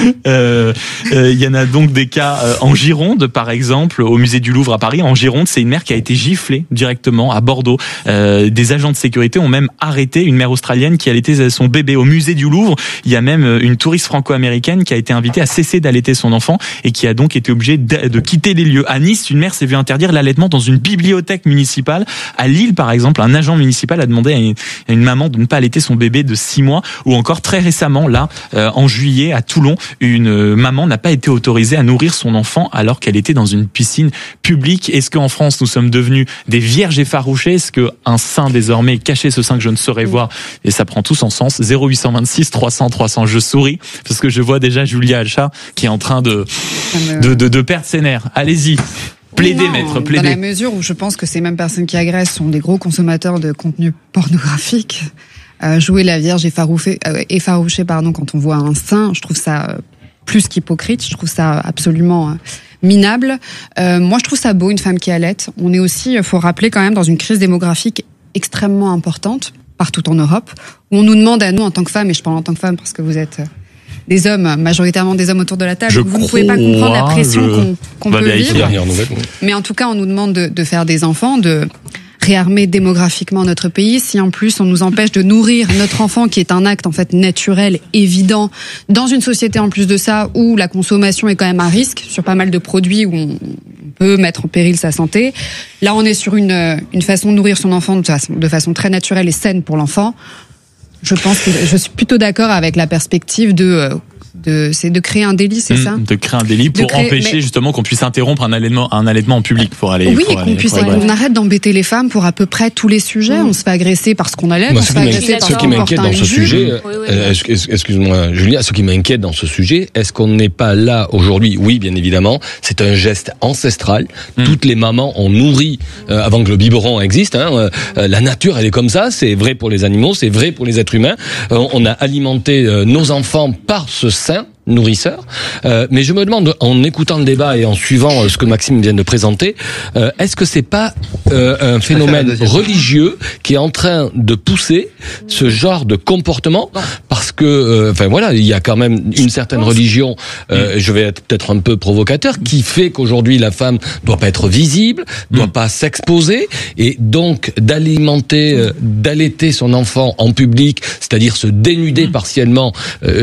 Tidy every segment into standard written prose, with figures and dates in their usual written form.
Il y en a donc des cas en Gironde, par exemple, au musée du Louvre à Paris. En Gironde, c'est une mère qui a été giflée directement à Bordeaux. Des agents de sécurité ont même arrêté une mère australienne qui allaitait son bébé. Au musée du Louvre, il y a même une touriste franco-américaine qui a été invitée à cesser d'allaiter son enfant et qui a donc été obligée de quitter les lieux. À Nice, une mère s'est vue interdire l'allaitement dans une bibliothèque municipale. À Lille, par exemple, un agent municipal a demandé à une maman de ne pas allaiter son bébé de 6 mois. Ou encore très récemment, là, en juillet, à Toulon, une maman n'a pas été autorisée à nourrir son enfant alors qu'elle était dans une piscine publique. Est-ce qu'en France, nous sommes devenus des vierges effarouchées? Est-ce qu'un sein désormais caché, ce sein que je ne saurais voir? Et ça prend tout son sens. 0826 300 300. Je souris parce que je vois déjà Julia Alcha qui est en train de perdre ses nerfs. Allez-y. Plaidez, maître, plaidez. Dans la mesure où je pense que ces mêmes personnes qui agressent sont des gros consommateurs de contenu pornographique. Jouer la vierge effarouchée, quand on voit un sein, je trouve ça plus qu'hypocrite. Je trouve ça absolument minable. Moi, je trouve ça beau, une femme qui allaite. On est aussi, faut rappeler quand même, dans une crise démographique extrêmement importante partout en Europe, où on nous demande à nous, en tant que femmes, et je parle en tant que femme parce que vous êtes des hommes, majoritairement des hommes autour de la table, vous ne pouvez pas comprendre la pression qu'on peut vivre. Mais en tout cas, on nous demande de faire des enfants, de réarmer démographiquement notre pays. Si en plus on nous empêche de nourrir notre enfant, qui est un acte en fait naturel, évident, dans une société en plus de ça où la consommation est quand même un risque sur pas mal de produits où on peut mettre en péril sa santé. Là, on est sur une façon de nourrir son enfant de façon très naturelle et saine pour l'enfant. Je pense que je suis plutôt d'accord avec la perspective c'est de créer un délit, c'est ça? De créer un délit pour empêcher justement qu'on puisse interrompre un allaitement en public qu'on arrête d'embêter les femmes pour à peu près tous les sujets. On se fait agresser parce qu'on allait, on se fait agresser parce qu'on porte un sujet. Excuse-moi, Julia, ce qui m'inquiète dans ce sujet, est-ce qu'on n'est pas là aujourd'hui? Oui, bien évidemment, c'est un geste ancestral. Toutes les mamans ont nourri avant que le biberon existe. La nature, elle est comme ça. C'est vrai pour les animaux, c'est vrai pour les êtres humains. On a alimenté nos enfants par ce sein nourrisseur. Mais je me demande, en écoutant le débat et en suivant ce que Maxime vient de présenter, est-ce que c'est pas un phénomène religieux qui est en train de pousser ce genre de comportement? Parce que, il y a quand même une certaine religion, je vais être peut-être un peu provocateur, qui fait qu'aujourd'hui la femme doit pas être visible, doit pas s'exposer, et donc d'allaiter son enfant en public, c'est-à-dire se dénuder partiellement,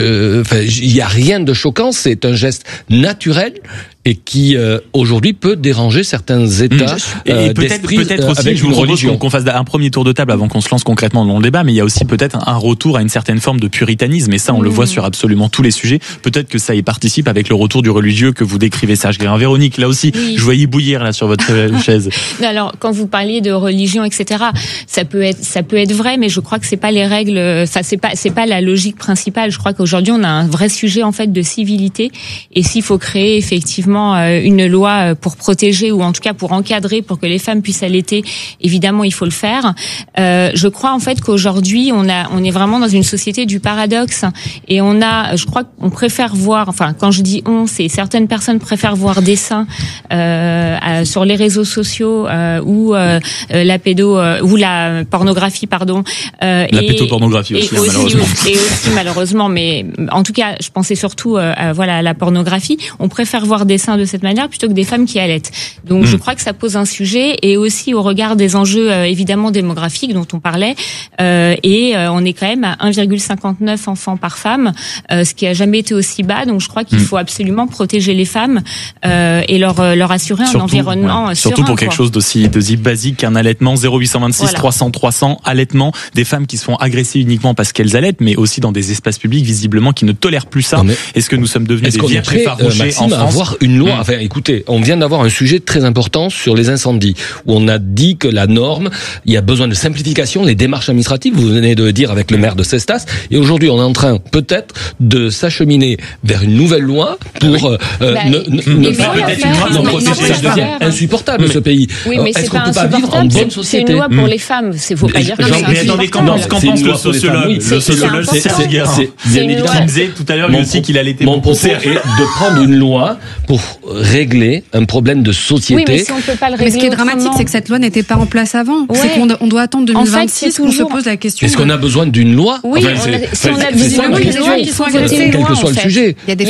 il y a rien de choquant, c'est un geste naturel et qui aujourd'hui peut déranger certains états d'esprit peut-être aussi, avec je vous propose qu'on fasse un premier tour de table avant qu'on se lance concrètement dans le débat, mais il y a aussi peut-être un retour à une certaine forme de puritanisme, et ça on le voit sur absolument tous les sujets. Peut-être que ça y participe avec le retour du religieux que vous décrivez, Serge Guérin. Véronique, là aussi, je voyais bouillir là sur votre chaise. Alors, quand vous parliez de religion, etc., ça peut être vrai, mais je crois que c'est pas les règles, c'est pas la logique principale. Je crois qu'aujourd'hui on a un vrai sujet en fait de civilité, et s'il faut créer effectivement une loi pour protéger, ou en tout cas pour encadrer, pour que les femmes puissent allaiter, évidemment il faut le faire. Je crois en fait qu'aujourd'hui on est vraiment dans une société du paradoxe, et je crois qu'on préfère voir, enfin quand je dis c'est certaines personnes préfèrent voir des seins sur les réseaux sociaux ou la pornographie, pardon. La pédopornographie aussi, malheureusement. Et aussi malheureusement, mais en tout cas je pensais surtout à la pornographie. On préfère voir des seins de cette manière plutôt que des femmes qui allaitent. Donc je crois que ça pose un sujet, et aussi au regard des enjeux évidemment démographiques dont on parlait, et on est quand même à 1,59 enfants par femme, ce qui a jamais été aussi bas. Donc je crois qu'il faut absolument protéger les femmes et leur assurer un environnement serein. Surtout pour quelque chose d'aussi basique qu'un allaitement. 0826 300 300, allaitement, des femmes qui se font agresser uniquement parce qu'elles allaitent, mais aussi dans des espaces publics visiblement qui ne tolèrent plus ça. Est-ce que nous sommes devenus des vierges effarouchées en France? Avoir une loi. Enfin, écoutez, on vient d'avoir un sujet très important sur les incendies, où on a dit que la norme, il y a besoin de simplification, les démarches administratives, vous venez de dire avec le maire de Cestas, et aujourd'hui on est en train peut-être de s'acheminer vers une nouvelle loi pour insupportable ce pays. Oui, mais est-ce qu'on peut pas vivre en bonne société? C'est une loi pour les femmes, faut pas dire que c'est mais attendez, qu'en pense le sociologue? Le sociologue, c'est Serge Guérin. Bien évidemment. Il disait tout à l'heure lui aussi qu'il allait être mon propos est de prendre une loi pour régler un problème de société. Oui, mais si on peut pas le régler. Mais ce qui est dramatique, c'est que cette loi n'était pas en place avant. C'est qu'on doit attendre 2026 qu'on se pose la question. Est-ce qu'on a besoin d'une loi? Oui, si on a besoin d'une loi, quel que soit le sujet.